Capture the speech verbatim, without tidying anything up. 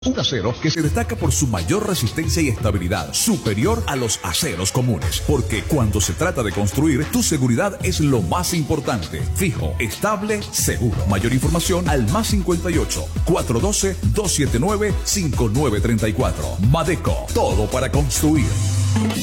Un acero que se destaca por su mayor resistencia y estabilidad, superior a los aceros comunes. Porque cuando se trata de construir, tu seguridad es lo más importante. Fijo, estable, seguro. Mayor información al más cincuenta y ocho, cuatrocientos doce, doscientos setenta y nueve, cincuenta y nueve treinta y cuatro. Madeco, todo para construir.